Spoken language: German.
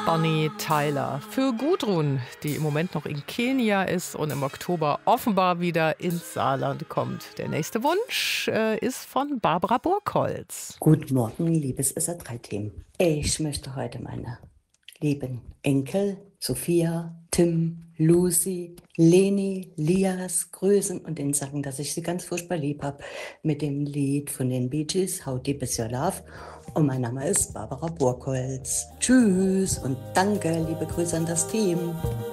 Bonnie Tyler. Für Gudrun, die im Moment noch in Kenia ist und im Oktober offenbar wieder ins Saarland kommt. Der nächste Wunsch ist von Barbara Burkholz. Guten Morgen, liebes SR3-Team. Ich möchte heute meine lieben Enkel Sophia, Tim, Lucy, Leni, Lias grüßen und ihnen sagen, dass ich sie ganz furchtbar lieb habe mit dem Lied von den Bee Gees, How Deep Is Your Love. Und mein Name ist Barbara Burkholz. Tschüss und danke, liebe Grüße an das Team.